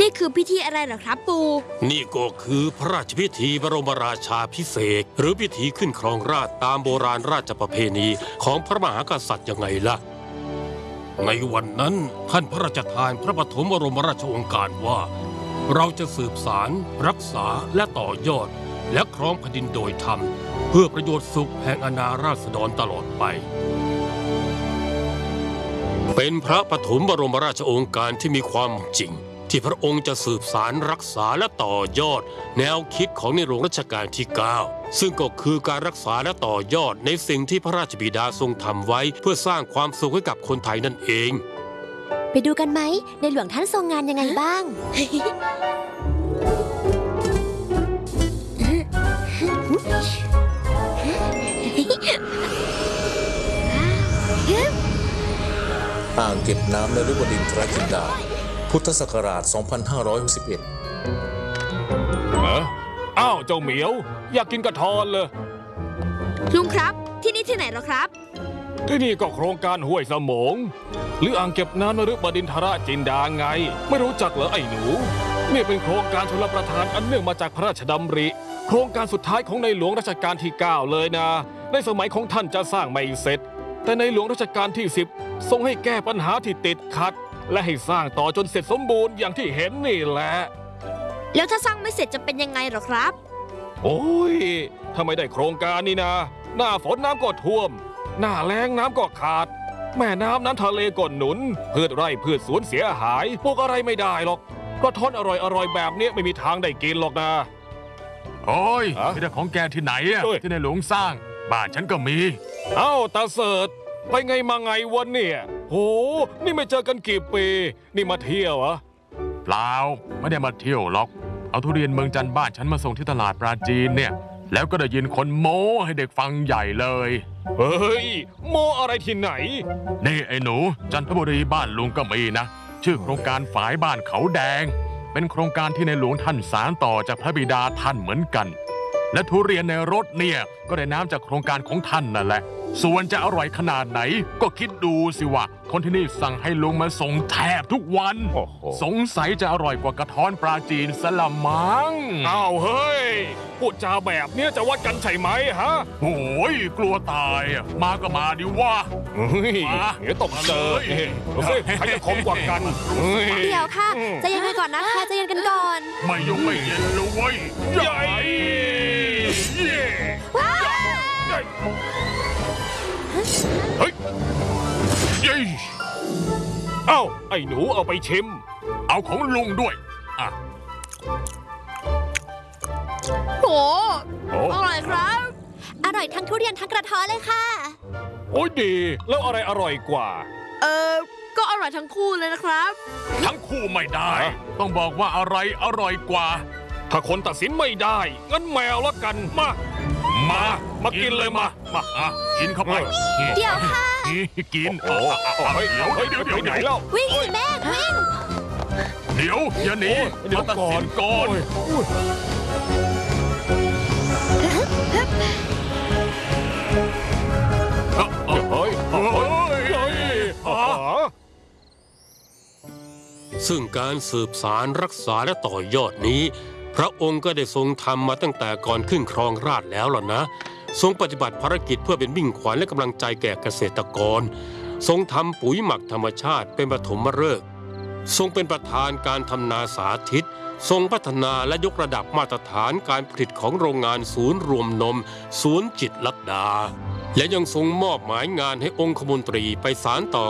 นี่คือพิธีอะไรเหรอครับปู่นี่ก็คือพระราชพิธีบรมราชาภิเษกหรือพิธีขึ้นครองราชย์ตามโบราณราชประเพณีของพระมหากษัตริย์ยังไงล่ะในวันนั้นท่านพระราชทานพระปฐมบรมราชโองการว่าเราจะสืบสารรักษาและต่อยอดและครองแผ่นดินโดยธรรมเพื่อประโยชน์สุขแห่งอาณาราษฎรตลอดไปเป็นพระปฐมบรมราชโองการที่มีความจริงที่พระองค์จะสืบสารรักษาและต่อยอดแนวคิดของในหลวงรัชกาลที่ 9ซึ่งก็คือการรักษาและต่อยอดในสิ่งที่พระราชบิดาทรงทำไว้เพื่อสร้างความสุขให้กับคนไทยนั่นเองไปดูกันไหมในหลวงท่านทรงงานยังไงบ้างอ่างเก็บน้ำนฤบดินทรจินดาพุทธศักราช 2561 อ้าวเจ้าเหมียวอยากกินกระทอนเลยลุงครับที่นี่ที่ไหนเหรอครับที่นี่ก็โครงการห้วยสมงหรืออ่างเก็บน้ำนฤบดินทรจินดาไงไม่รู้จักเหรอไอ้หนูนี่เป็นโครงการชลประทานอันเนื่องมาจากพระราชดำริโครงการสุดท้ายของในหลวงรัชกาลที่ 9เลยนะในสมัยของท่านจะสร้างไม่เสร็จแต่ในหลวงรัชกาลที่ 10ทรงให้แก้ปัญหาที่ติดขัดและให้สร้างต่อจนเสร็จสมบูรณ์อย่างที่เห็นนี่แหละแล้วถ้าสร้างไม่เสร็จจะเป็นยังไงหรอครับโอ้ยถ้าไม่ได้โครงการนี่นะหน้าฝนน้ำก็ท่วมหน้าแล้งน้ำก็ขาดแม่น้ำทะเลก็หนุนพืชไร่พืชสวนเสียหายปลูกอะไรไม่ได้หรอกกระท้อนอร่อยแบบนี้ไม่มีทางได้กินหรอกนะโอ้ยมีแต่ของแกที่ไหนอะที่ในหลวงสร้างบ้านฉันก็มีเอ้าตาเสิร์ชไปไงมาไงวันเนี่ยโหนี่ไม่เจอกันกี่ปีนี่มาเที่ยวเหรอเปล่าไม่ได้มาเที่ยวหรอกเอาทุเรียนเมืองจันทร์บ้านฉันมาส่งที่ตลาดปราจีนเนี่ยแล้วก็ได้ยินคนโม้ให้เด็กฟังใหญ่เลยเฮ้ยโม้อะไรที่ไหนนี่ไอ้หนูจันทบุรีบ้านลุงก็มีนะชื่อโครงการฝายบ้านเขาแดงเป็นโครงการที่ในหลวงท่านสานต่อจากพระบิดาท่านเหมือนกันและทุเรียนในรถเนี่ยก็ได้น้ำจากโครงการของท่านนั่นแหละส่วนจะอร่อยขนาดไหนก็คิดดูสิว่าคนที่นี่สั่งให้ลุงมาส่งแทบทุกวันสงสัยจะอร่อยกว่ากระท้อนปลาจีนสละมังอ้าวเฮ้ยพูดจาแบบนี้จะวัดกันใช่ไหมฮะโอ้ยกลัวตายมาก็มาดิว่าเดี๋ยวตกเจอดูสิใครจะคมกว่ากันเดี๋ยวค่ะใจเย็นกันก่อนนะคะใจเย็นกันก่อนไม่ยุ่งไม่เย็นเลยเว้ยใหญ่เฮ้ยเอ้าไอ้หนูเอาไปชิมเอาของลุงด้วยอ่ะโหอร่อยครับอร่อยทั้งทุเรียนทั้งกระท้อนเลยค่ะโอ้ยดีแล้วอะไรอร่อยกว่าก็อร่อยทั้งคู่เลยนะครับทั้งคู่ไม่ได้ต้องบอกว่าอะไรอร่อยกว่าถ้าคนตัดสินไม่ได้งั้นแมวละกันมากินเลยมากินเข้าไปเดี๋ยวค่ะกินเดี๋ยวไหนแล้ววิ่งสิแม่วิ่งเดี๋ยวอย่าหนีมาตัดสินก่อนซึ่งการสืบสารรักษาและต่อยอดนี้พระองค์ก็ได้ทรงทำมาตั้งแต่ก่อนขึ้นครองราชย์แล้วล่ะนะทรงปฏิบัติภารกิจเพื่อเป็นมิ่งขวัญและกำลังใจแก่เกษตรกรทรงทำปุ๋ยหมักธรรมชาติเป็นปฐมฤกษ์ทรงเป็นประธานการทำนาสาธิตทรงพัฒนาและยกระดับมาตรฐานการผลิตของโรงงานศูนย์รวมนมศูนย์จิตรลัดดาและยังทรงมอบหมายงานให้องคมนตรีไปสานต่อ